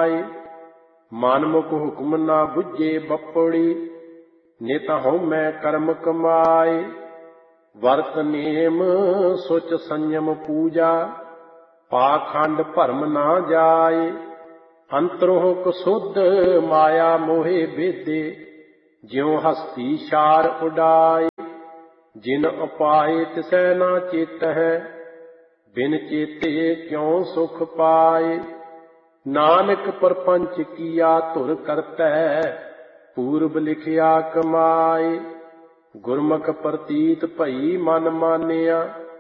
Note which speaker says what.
Speaker 1: ਜਾਏ। ਮਨਮੁਖ ਹੁਕਮ ਨਾ ਬੁੱਝੇ ਬਪੜੀ, ਨਿਤ ਹਉਮੈ ਕਰਮ ਕਮਾਏ। ਵਰਤ ਨੇਮ ਸੁਚ ਸੰਯਮ ਪੂਜਾ, ਪਾਖੰਡ ਭਰਮ ਨਾ ਜਾਏ। ਅੰਤਰੋਂ ਕਸੁੱਧ ਮਾਇਆ ਮੋਹਿ ਬੇਦੇ, ਜਿਉ ਹਸਤੀ ਛਾਰ ਉਡਾਏ। ਜਿਨ ਉਪਾਏ ਤਿਸੈ ਨਾ ਚੇਤਹਿ, ਬਿਨ ਚੇਤੇ ਕਿਉ ਸੁਖ ਪਾਏ। ਨਾਨਕ ਪਰਪੰਚ ਕੀਆ ਧੁਰ ਕਰਤੈ, ਪੂਰਬ ਲਿਖਿਆ ਕਮਾਏ। ਗੁਰਮੁਖ ਪ੍ਰਤੀਤ ਭਈ ਮਨ ਮਾਨਿਆ,